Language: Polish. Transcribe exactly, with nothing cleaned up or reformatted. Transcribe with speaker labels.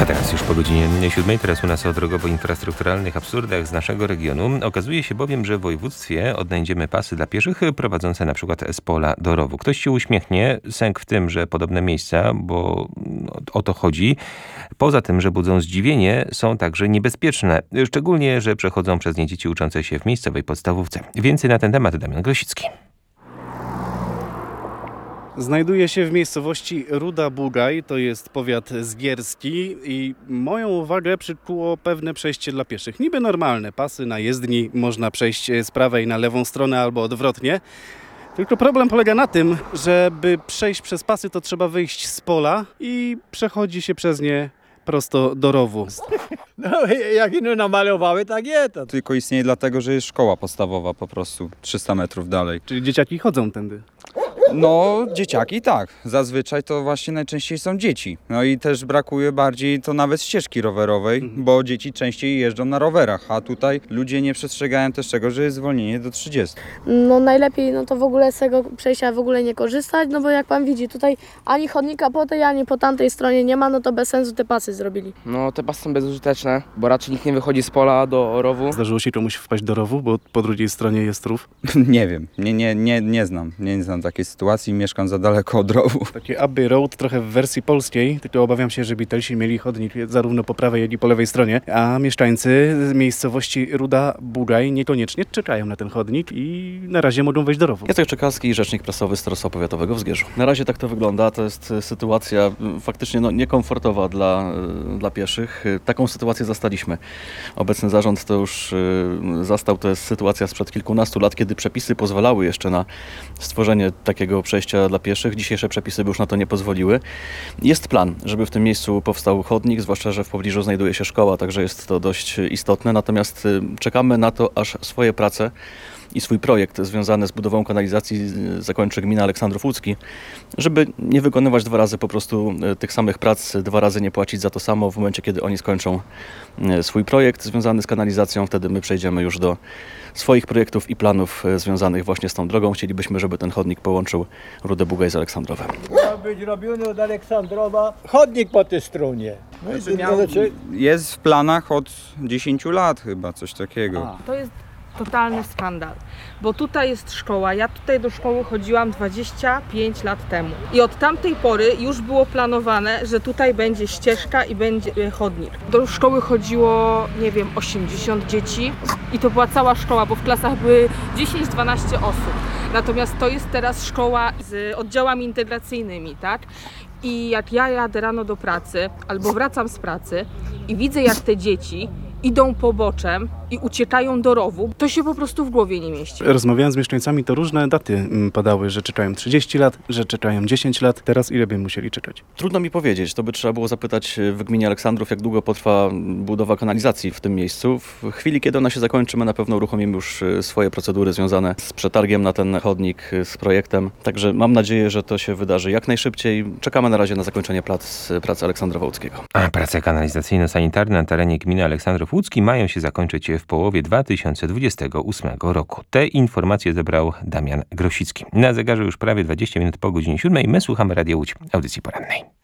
Speaker 1: A teraz już po godzinie siódmej, teraz u nas o drogowo-infrastrukturalnych absurdach z naszego regionu. Okazuje się bowiem, że w województwie odnajdziemy pasy dla pieszych prowadzące na przykład z pola do rowu. Ktoś się uśmiechnie, sęk w tym, że podobne miejsca, bo o to chodzi, poza tym, że budzą zdziwienie, są także niebezpieczne. Szczególnie, że przechodzą przez nie dzieci uczące się w miejscowej podstawówce. Więcej na ten temat Damian Grosicki.
Speaker 2: Znajduję się w miejscowości Ruda Bugaj, to jest powiat zgierski i moją uwagę przykuło pewne przejście dla pieszych. Niby normalne, pasy na jezdni, można przejść z prawej na lewą stronę albo odwrotnie. Tylko problem polega na tym, żeby przejść przez pasy, to trzeba wyjść z pola i przechodzi się przez nie prosto do rowu.
Speaker 3: No jak ino namalowały, tak jest.
Speaker 4: Tylko istnieje dlatego, że jest szkoła podstawowa po prostu trzysta metrów dalej.
Speaker 2: Czyli dzieciaki chodzą tędy.
Speaker 4: No, dzieciaki tak. Zazwyczaj to właśnie najczęściej są dzieci. No i też brakuje bardziej to nawet ścieżki rowerowej, mhm. bo dzieci częściej jeżdżą na rowerach, a tutaj ludzie nie przestrzegają też tego, że jest zwolnienie do trzydziestu.
Speaker 5: No najlepiej no to w ogóle z tego przejścia w ogóle nie korzystać, no bo jak pan widzi, tutaj ani chodnika po tej, ani po tamtej stronie nie ma, no to bez sensu te pasy zrobili.
Speaker 6: No te pasy są bezużyteczne, bo raczej nikt nie wychodzi z pola do rowu.
Speaker 2: Zdarzyło się komuś wpaść do rowu, bo po drugiej stronie jest rów?
Speaker 4: Nie wiem, nie, nie, nie, nie znam, nie znam takiej sytuacji, mieszkam za daleko od rowu.
Speaker 2: Takie Abbey Road trochę w wersji polskiej, tylko obawiam się, że Beatlesi mieli chodnik zarówno po prawej, jak i po lewej stronie, a mieszkańcy z miejscowości Ruda Bugaj niekoniecznie czekają na ten chodnik i na razie mogą wejść do rowu.
Speaker 7: Jacek Czekalski, rzecznik prasowy Starostwa Powiatowego w Zgierzu. Na razie tak to wygląda, to jest sytuacja faktycznie no, niekomfortowa dla, dla pieszych. Taką sytuację zastaliśmy. Obecny zarząd to już zastał, to jest sytuacja sprzed kilkunastu lat, kiedy przepisy pozwalały jeszcze na stworzenie takiego przejścia dla pieszych. Dzisiejsze przepisy by już na to nie pozwoliły. Jest plan, żeby w tym miejscu powstał chodnik, zwłaszcza, że w pobliżu znajduje się szkoła, także jest to dość istotne. Natomiast czekamy na to, aż swoje prace i swój projekt związany z budową kanalizacji zakończy gmina Aleksandrów Łódzki, żeby nie wykonywać dwa razy po prostu tych samych prac, dwa razy nie płacić za to samo w momencie, kiedy oni skończą swój projekt związany z kanalizacją. Wtedy my przejdziemy już do swoich projektów i planów związanych właśnie z tą drogą. Chcielibyśmy, żeby ten chodnik połączył Rudę Bugaj z Aleksandrowem.
Speaker 3: Ma być robiony od Aleksandrowa chodnik po tej stronie. No i
Speaker 4: Miał, jest w planach od dziesięciu lat chyba, coś takiego.
Speaker 8: A. To jest totalny skandal, bo tutaj jest szkoła, ja tutaj do szkoły chodziłam dwadzieścia pięć lat temu i od tamtej pory już było planowane, że tutaj będzie ścieżka i będzie chodnik. Do szkoły chodziło, nie wiem, osiemdziesiąt dzieci i to była cała szkoła, bo w klasach były dziesięć dwanaście osób, natomiast to jest teraz szkoła z oddziałami integracyjnymi, tak? I jak ja jadę rano do pracy albo wracam z pracy i widzę, jak te dzieci idą poboczem i uciekają do rowu, to się po prostu w głowie nie mieści.
Speaker 2: Rozmawiając z mieszkańcami, to różne daty padały, że czekają trzydzieści lat, że czekają dziesięć lat. Teraz ile by musieli czekać?
Speaker 7: Trudno mi powiedzieć. To by trzeba było zapytać w gminie Aleksandrów, jak długo potrwa budowa kanalizacji w tym miejscu. W chwili, kiedy ona się zakończy, my na pewno uruchomimy już swoje procedury związane z przetargiem na ten chodnik, z projektem. Także mam nadzieję, że to się wydarzy jak najszybciej. Czekamy na razie na zakończenie prac, pracy Aleksandrowa Łódzkiego.
Speaker 1: A prace kanalizacyjno-sanitarne na terenie gminy Aleksandrów Łódzki mają się zakończyć w połowie dwa tysiące dwudziestego ósmego roku. Te informacje zebrał Damian Grosicki. Na zegarze już prawie dwadzieścia minut po godzinie siódmej. My słuchamy Radia Łódź, audycji porannej.